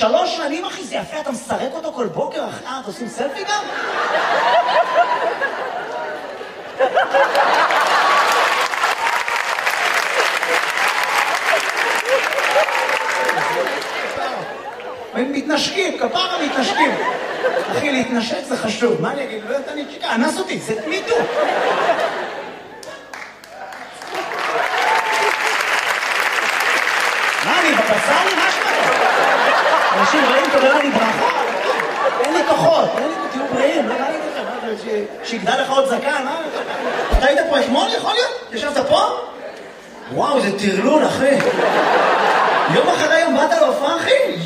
3 שנים, אחי, זה יפה, אתה מסרק אותו כל בוקר, אחי, אתה עושים סלפי גם? מתנשקים, כפרה מתנשקים. אחי, להתנשק זה חשוב. מה אני אגיד? לא יודעת, אני צ'יקה, אנס אותי, זה מיטו. מה, אני בבצל? מה שמעת? אנשים רעים, תודה לי ברכה. אין לי כוחות, תהיו בריאים, לא ראיתי לכם, שיגדל לך עוד זקן, מה? אתה היית פה אתמול, יכול להיות? ישבת פה? וואו, זה טרלול, אחי. יום אחרי יום באת להופעה, אחי?